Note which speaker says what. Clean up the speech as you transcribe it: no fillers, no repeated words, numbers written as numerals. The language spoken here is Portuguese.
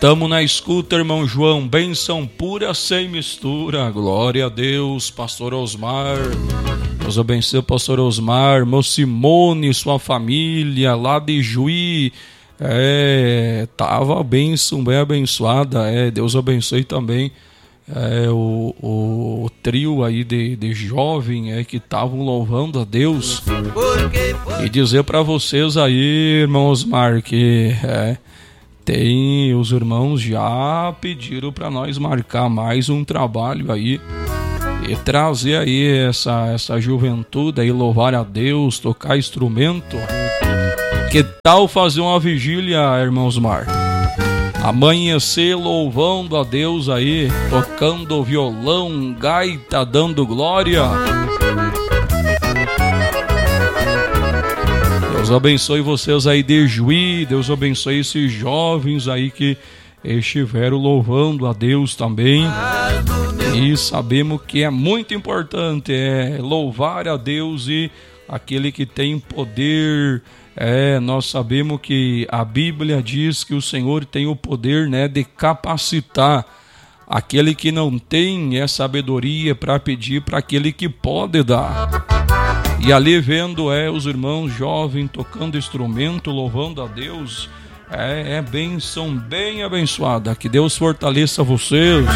Speaker 1: Tamo na escuta, irmão João. Bênção pura sem mistura. Glória a Deus, pastor Osmar. Deus abençoe, pastor Osmar. Irmão Simone, sua família lá de Juí. Tava a bênção bem abençoada. Deus abençoe também o trio aí de jovem que estavam louvando a Deus. E dizer para vocês aí, irmão Osmar, que tem os irmãos já pediram para nós marcar mais um trabalho aí e trazer aí essa juventude aí, louvar a Deus, tocar instrumento. Que tal fazer uma vigília, irmãos Mar? Amanhecer louvando a Deus aí, tocando violão, gaita, dando glória. Deus abençoe vocês aí de Juí, Deus abençoe esses jovens aí que estiveram louvando a Deus também. E sabemos que é muito importante louvar a Deus e aquele que tem poder. Nós sabemos que a Bíblia diz que o Senhor tem o poder, de capacitar aquele que não tem sabedoria para pedir para aquele que pode dar. E ali vendo os irmãos jovens tocando instrumento, louvando a Deus, bênção bem abençoada. Que Deus fortaleça vocês.